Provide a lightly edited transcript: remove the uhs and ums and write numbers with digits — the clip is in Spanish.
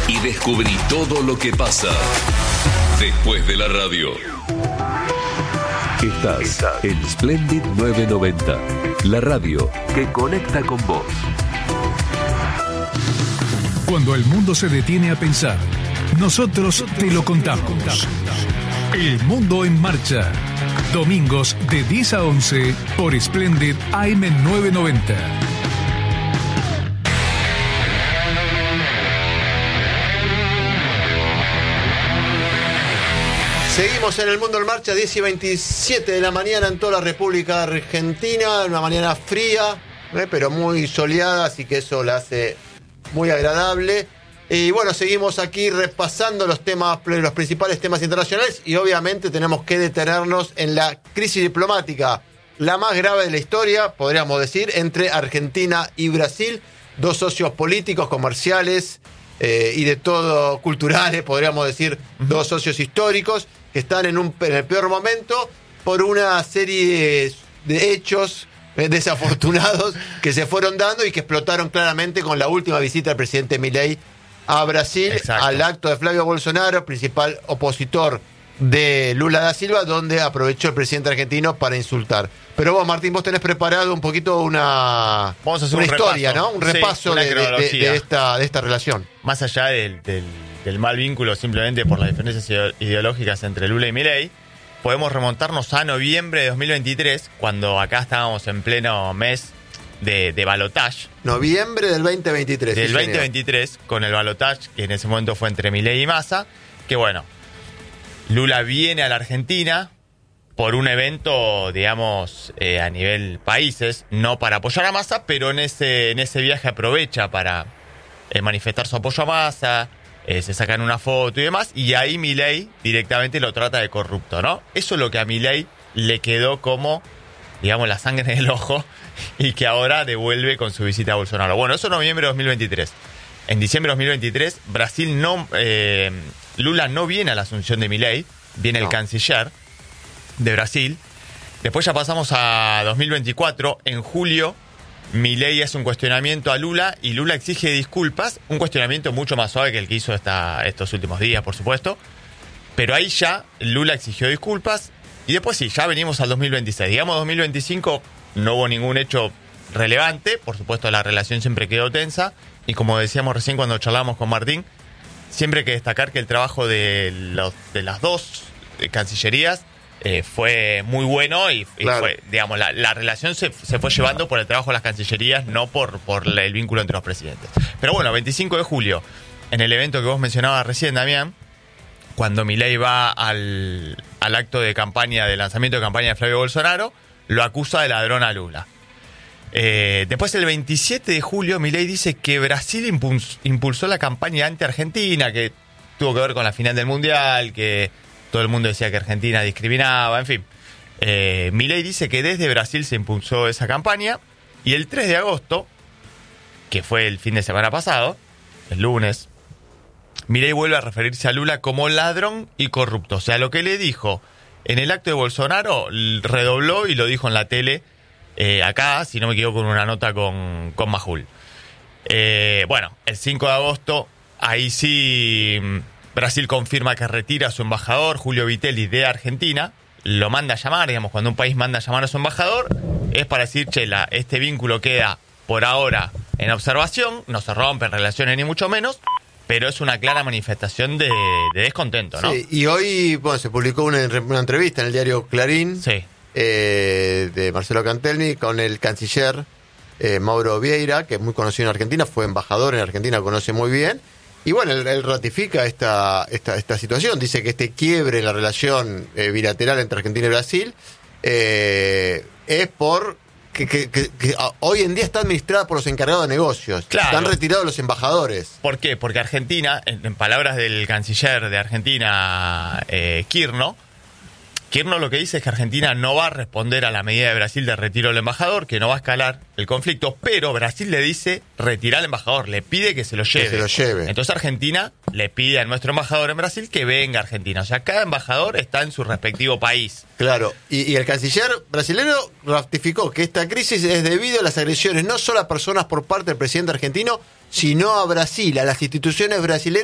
y descubrí todo lo que pasa después de la radio. Estás en Splendid 990, la radio que conecta con vos. Cuando el mundo se detiene a pensar, nosotros te lo contamos. El Mundo en Marcha. Domingos de 10 a 11 por Splendid AM 990. Seguimos en el Mundo en Marcha, 10 y 27 de la mañana en toda la República Argentina. Una mañana fría, pero muy soleada, así que eso la hace muy agradable. Y bueno, seguimos aquí repasando los principales temas internacionales y obviamente tenemos que detenernos en la crisis diplomática, la más grave de la historia, podríamos decir, entre Argentina y Brasil, dos socios políticos, comerciales y de todo, culturales, podríamos decir, dos socios históricos que están en el peor momento por una serie de hechos desafortunados que se fueron dando y que explotaron claramente con la última visita del presidente Milei a Brasil. Exacto. Al acto de Flavio Bolsonaro, principal opositor de Lula da Silva, donde aprovechó el presidente argentino para insultar. Pero vos, Martín, vos tenés preparado un poquito una historia, repaso, ¿no? Un repaso de esta relación. Más allá del mal vínculo, simplemente por las diferencias ideológicas entre Lula y Milei, podemos remontarnos a noviembre de 2023, cuando acá estábamos en pleno mes de balotage. Noviembre del 2023. Del 2023, con el balotage, que en ese momento fue entre Milei y Massa, que bueno, Lula viene a la Argentina por un evento, digamos, a nivel países, no para apoyar a Massa, pero en ese viaje aprovecha para manifestar su apoyo a Massa, se sacan una foto y demás, y ahí Milei directamente lo trata de corrupto, ¿no? Eso es lo que a Milei le quedó como, digamos, la sangre en el ojo, y que ahora devuelve con su visita a Bolsonaro. Bueno, eso en noviembre de 2023. En diciembre de 2023, Lula no viene a la asunción de Milei, viene el canciller de Brasil. Después ya pasamos a 2024. En julio, Milei hace un cuestionamiento a Lula y Lula exige disculpas. Un cuestionamiento mucho más suave que el que hizo estos últimos días, por supuesto. Pero ahí ya Lula exigió disculpas. Y después sí, ya venimos al 2026. Digamos, 2025 no hubo ningún hecho relevante. Por supuesto, la relación siempre quedó tensa. Y como decíamos recién cuando charlábamos con Martín, siempre hay que destacar que el trabajo de las dos cancillerías fue muy bueno y claro, fue, digamos, la relación se fue llevando por el trabajo de las cancillerías, no por el vínculo entre los presidentes. Pero bueno, 25 de julio, en el evento que vos mencionabas recién, Damián, cuando Milei va al acto de campaña, de lanzamiento de campaña de Flavio Bolsonaro, lo acusa de ladrón a Lula. Después, el 27 de julio, Milei dice que Brasil impulsó la campaña anti-Argentina, que tuvo que ver con la final del Mundial, que todo el mundo decía que Argentina discriminaba, en fin. Milei dice que desde Brasil se impulsó esa campaña, y el 3 de agosto, que fue el fin de semana pasado, el lunes, Milei vuelve a referirse a Lula como ladrón y corrupto. O sea, lo que le dijo en el acto de Bolsonaro, redobló y lo dijo en la tele, acá, si no me equivoco, con una nota con Majul. Bueno, el 5 de agosto, ahí sí, Brasil confirma que retira a su embajador, Julio Vitelli, de Argentina. Lo manda a llamar, digamos, cuando un país manda a llamar a su embajador, es para decir, este vínculo queda por ahora en observación, no se rompen relaciones ni mucho menos, pero es una clara manifestación de descontento, ¿no? Sí, y hoy, bueno, se publicó una entrevista en el diario Clarín, sí, de Marcelo Cantelmi con el canciller Mauro Vieira, que es muy conocido en Argentina, fue embajador en Argentina, conoce muy bien. Y bueno, él ratifica esta situación, dice que este quiebre en la relación bilateral entre Argentina y Brasil es por que hoy en día está administrada por los encargados de negocios. Claro. Están retirados los embajadores. ¿Por qué? Porque Argentina, en palabras del canciller de Argentina, Kirchner lo que dice es que Argentina no va a responder a la medida de Brasil de retiro del embajador, que no va a escalar el conflicto, pero Brasil le dice retirar al embajador, le pide que se lo lleve. Que se lo lleve. Entonces Argentina le pide a nuestro embajador en Brasil que venga a Argentina. O sea, cada embajador está en su respectivo país. Claro, y el canciller brasileño ratificó que esta crisis es debido a las agresiones no solo a personas por parte del presidente argentino, sino a Brasil, a las instituciones brasileñas